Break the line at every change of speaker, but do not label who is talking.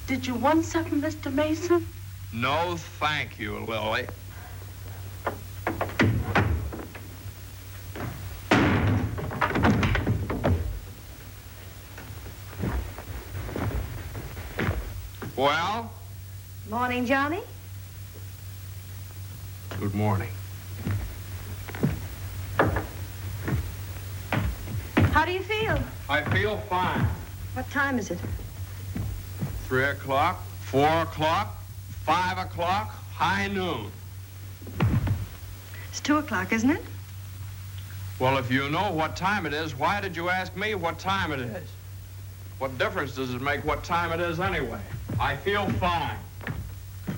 Did you want something, Mr. Mason?
No, thank you, Lily. Well?
Morning, Johnny.
Good morning.
How do you feel?
I feel fine.
What time is it?
3 o'clock, 4 o'clock, 5 o'clock, high noon.
It's 2 o'clock, isn't it?
Well, if you know what time it is, why did you ask me what time it is? What difference does it make what time it is anyway? I feel fine.